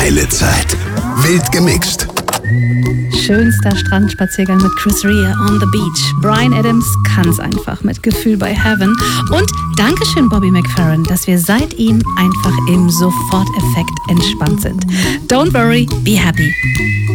Geile Zeit. Wild gemixt. Schönster Strandspaziergang mit Chris Rea on the beach. Bryan Adams kann's einfach mit Gefühl bei Heaven. Und Dankeschön Bobby McFerrin, dass wir seit ihm einfach im Soforteffekt entspannt sind. Don't worry, be happy.